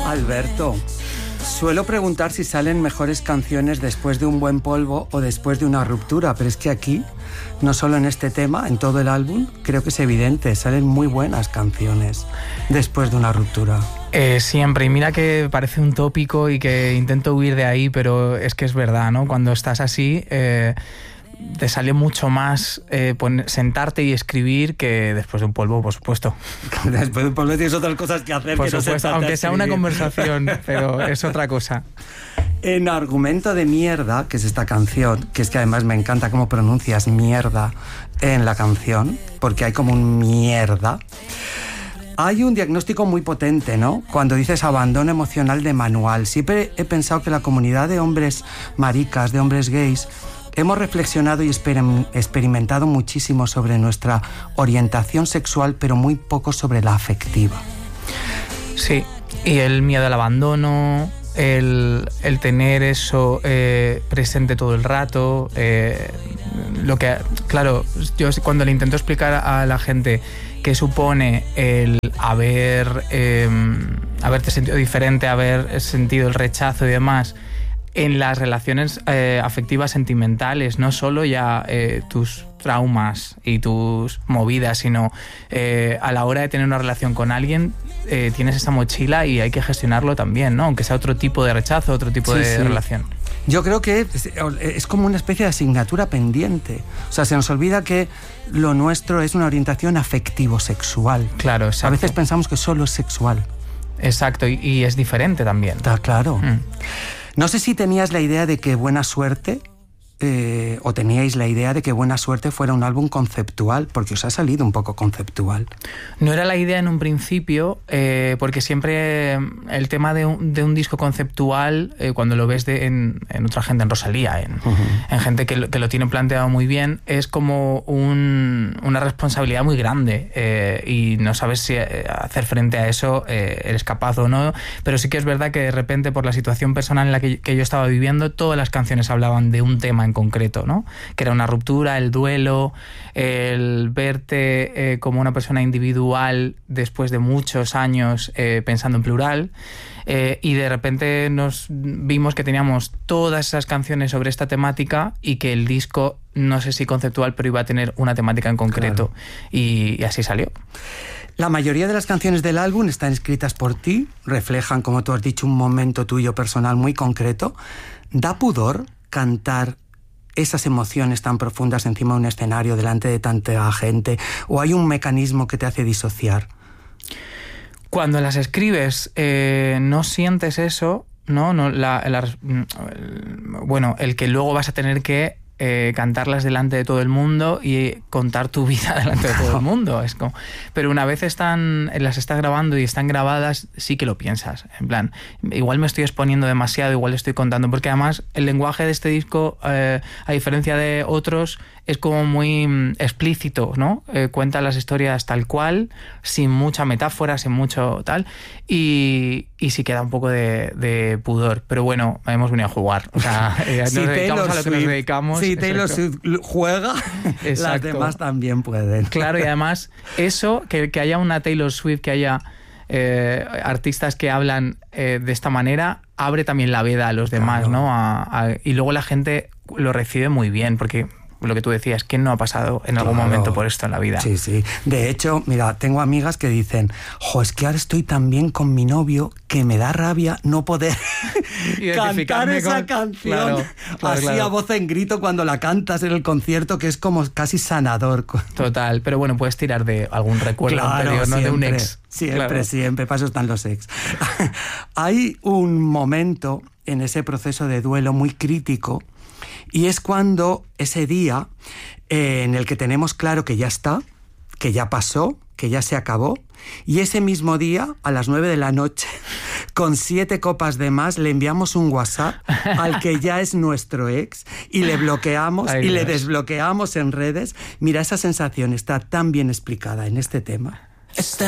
Alberto, suelo preguntar si salen mejores canciones después de un buen polvo o después de una ruptura, pero es que aquí, no solo en este tema, en todo el álbum, creo que es evidente, salen muy buenas canciones después de una ruptura. Siempre, y mira que parece un tópico y que intento huir de ahí, pero es que es verdad, ¿no? Cuando estás así, te sale mucho más sentarte y escribir que después de un polvo, por supuesto. Después de un polvo tienes otras cosas que hacer. Por que supuesto, no aunque sea una conversación, pero es otra cosa. En Argumento de Mierda, que es esta canción, que es que además me encanta cómo pronuncias mierda en la canción, porque hay como un mierda. Hay un diagnóstico muy potente, ¿no? Cuando dices abandono emocional de manual. Siempre he pensado que la comunidad de hombres maricas, de hombres gays, hemos reflexionado y experimentado muchísimo sobre nuestra orientación sexual, pero muy poco sobre la afectiva. Sí, y el miedo al abandono, el tener eso presente todo el rato, lo que, claro, yo cuando le intento explicar a la gente qué supone el haberte sentido diferente, haber sentido el rechazo y demás en las relaciones afectivas sentimentales, no solo ya tus traumas y tus movidas, sino a la hora de tener una relación con alguien tienes esa mochila y hay que gestionarlo también, ¿no? Aunque sea otro tipo de rechazo, otro tipo de relación. Yo creo que es como una especie de asignatura pendiente. O sea, se nos olvida que lo nuestro es una orientación afectivo-sexual. Claro, exacto. A veces pensamos que solo es sexual. Exacto, y es diferente también. Está claro. No sé si tenías la idea de que Buena Suerte, o teníais la idea de que Buena Suerte fuera un álbum conceptual, porque os ha salido un poco conceptual. No era la idea en un principio, porque siempre el tema de un disco conceptual, cuando lo ves en otra gente, en Rosalía, en gente que lo tiene planteado muy bien, es como una responsabilidad muy grande, y no sabes si hacer frente a eso eres capaz o no, pero sí que es verdad que de repente, por la situación personal en la que yo estaba viviendo, todas las canciones hablaban de un tema en concreto, ¿no? Que era una ruptura, el duelo, el verte como una persona individual después de muchos años pensando en plural, y de repente nos vimos que teníamos todas esas canciones sobre esta temática y que el disco, no sé si conceptual, pero iba a tener una temática en concreto. Claro. Y así salió. La mayoría de las canciones del álbum están escritas por ti, reflejan, como tú has dicho, un momento tuyo personal muy concreto. ¿Da pudor cantar esas emociones tan profundas encima de un escenario delante de tanta gente? ¿O hay un mecanismo que te hace disociar? Cuando las escribes no sientes eso, ¿no? Bueno, el que luego vas a tener que cantarlas delante de todo el mundo y contar tu vida delante de todo el mundo. Es como, pero una vez las estás grabando y están grabadas, sí que lo piensas. En plan, igual me estoy exponiendo demasiado, igual estoy contando, porque además el lenguaje de este disco, a diferencia de otros, es como muy explícito, ¿no? Cuenta las historias tal cual, sin mucha metáfora, sin mucho tal, y sí queda un poco de pudor. Pero bueno, hemos venido a jugar. O sea, nos dedicamos a lo que nos dedicamos. Si Taylor Swift juega, las demás también pueden. Claro, y además eso, que haya una Taylor Swift, que haya artistas que hablan de esta manera, abre también la veda a los demás, ¿no? Y luego la gente lo recibe muy bien, porque lo que tú decías, ¿quién no ha pasado en algún momento por esto en la vida? Sí, sí. De hecho, mira, tengo amigas que dicen, es que ahora estoy tan bien con mi novio que me da rabia no poder cantar esa canción así a voz en grito cuando la cantas en el concierto, que es como casi sanador. Total, pero bueno, puedes tirar de algún recuerdo anterior, ¿no? De un ex. Siempre, para eso están los ex. Hay un momento en ese proceso de duelo muy crítico, y es cuando ese día en el que tenemos claro que ya está, que ya pasó, que ya se acabó, y ese mismo día, a las 9 de la noche, con 7 copas de más, le enviamos un WhatsApp al que ya es nuestro ex y le bloqueamos y le desbloqueamos en redes. Mira, esa sensación está tan bien explicada en este tema.